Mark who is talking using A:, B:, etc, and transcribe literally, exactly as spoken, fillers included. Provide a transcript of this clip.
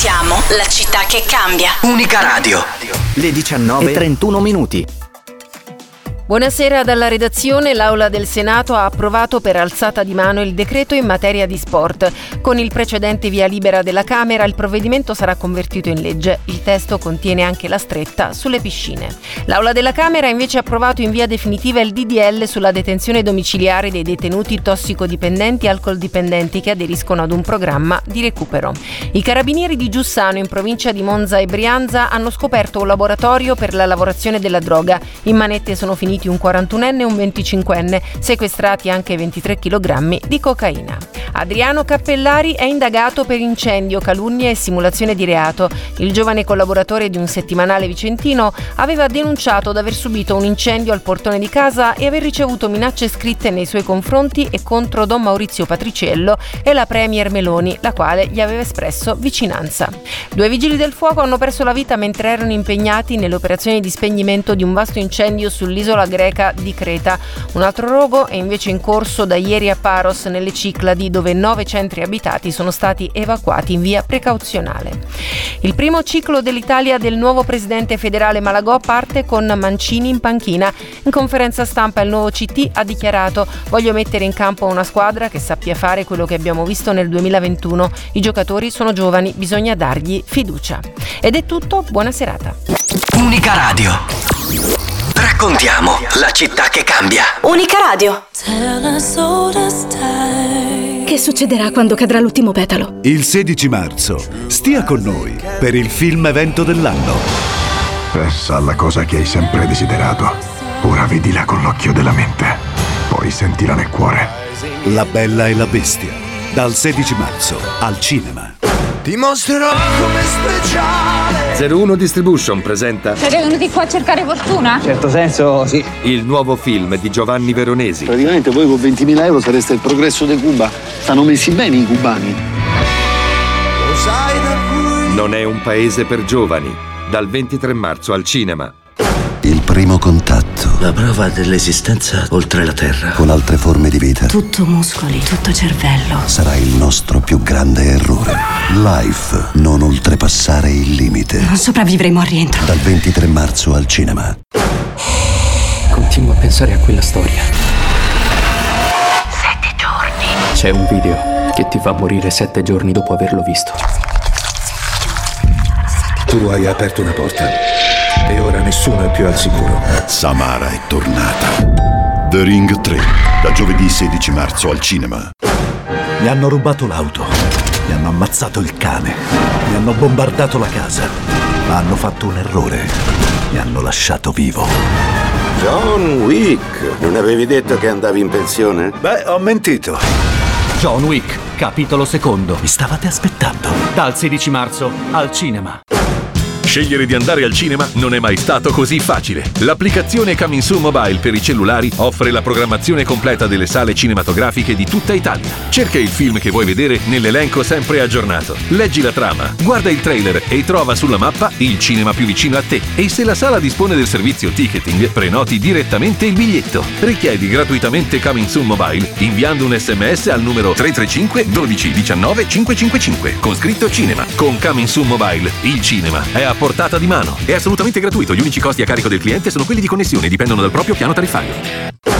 A: Raccontiamo la città che cambia.
B: Unica Radio. Le diciannove e trentuno minuti.
C: Buonasera dalla redazione. L'Aula del Senato ha approvato per alzata di mano il decreto in materia di sport. Con il precedente via libera della Camera, il provvedimento sarà convertito in legge. Il testo contiene anche la stretta sulle piscine. L'Aula della Camera ha invece approvato in via definitiva il D D L sulla detenzione domiciliare dei detenuti tossicodipendenti e alcoldipendenti che aderiscono ad un programma di recupero. I carabinieri di Giussano, in provincia di Monza e Brianza, hanno scoperto un laboratorio per la lavorazione della droga. In manette sono finiti un quarantunenne e un venticinquenne, sequestrati anche ventitré chilogrammi di cocaina. Adriano Cappellari è indagato per incendio, calunnia e simulazione di reato. Il giovane collaboratore di un settimanale vicentino aveva denunciato di aver subito un incendio al portone di casa e aver ricevuto minacce scritte nei suoi confronti e contro Don Maurizio Patriciello e la premier Meloni, la quale gli aveva espresso vicinanza. Due vigili del fuoco hanno perso la vita mentre erano impegnati nelle operazioni di spegnimento di un vasto incendio sull'isola greca di Creta. Un altro rogo è invece in corso da ieri a Paros, nelle Cicladi, dove nove centri abitati sono stati evacuati in via precauzionale. Il primo ciclo dell'Italia del nuovo presidente federale Malagò parte con Mancini in panchina. In conferenza stampa il nuovo C T ha dichiarato: voglio mettere in campo una squadra che sappia fare quello che abbiamo visto nel duemilaventuno. I giocatori sono giovani, bisogna dargli fiducia. Ed è tutto, buona serata.
B: Unica Radio. Raccontiamo la città che cambia.
A: Unica Radio.
D: Che succederà quando cadrà l'ultimo petalo?
E: Il sedici marzo, stia con noi per il film evento dell'anno.
F: Pensa alla cosa che hai sempre desiderato. Ora vedila con l'occhio della mente. Poi sentila nel cuore.
E: La Bella e la Bestia. Dal sedici marzo al cinema.
G: Ti mostrerò come speciale.
H: zero uno Distribution presenta.
I: Siete venuti qua a cercare fortuna?
J: In certo senso, sì.
H: Il nuovo film di Giovanni Veronesi.
K: Praticamente voi con ventimila euro sareste il progresso di Cuba. Stanno messi bene i cubani.
G: Lo sai da cui
H: Non è un paese per giovani. Dal ventitré marzo al cinema.
L: Il primo contatto.
M: La prova dell'esistenza oltre la terra.
L: Con altre forme di vita.
D: Tutto muscoli, tutto cervello.
L: Sarà il nostro più grande errore. Life, non oltrepassare il limite.
D: Non sopravvivremo al rientro.
L: Dal ventitré marzo al cinema.
J: Continuo a pensare a quella storia.
D: Sette giorni.
J: C'è un video che ti fa morire sette giorni dopo averlo visto.
N: Tu hai aperto una porta e ora nessuno è più al sicuro.
O: Samara è tornata. The Ring tre, da giovedì sedici marzo al cinema.
E: Mi hanno rubato l'auto, mi hanno ammazzato il cane, mi hanno bombardato la casa, ma hanno fatto un errore. Mi hanno lasciato vivo.
P: John Wick, non avevi detto che andavi in pensione?
E: Beh, ho mentito.
J: John Wick, capitolo secondo.
E: Mi stavate aspettando.
J: Dal sedici marzo al cinema.
Q: Scegliere di andare al cinema non è mai stato così facile. L'applicazione Coming Soon Mobile per i cellulari offre la programmazione completa delle sale cinematografiche di tutta Italia. Cerca il film che vuoi vedere nell'elenco sempre aggiornato. Leggi la trama, guarda il trailer e trova sulla mappa il cinema più vicino a te. E se la sala dispone del servizio ticketing, prenoti direttamente il biglietto. Richiedi gratuitamente Coming Soon Mobile inviando un sms al numero tre tre cinque uno due uno nove cinque cinque cinque con scritto cinema. Con Coming Soon Mobile il cinema è a portata di mano. È assolutamente gratuito. Gli unici costi a carico del cliente sono quelli di connessione e dipendono dal proprio piano tariffario.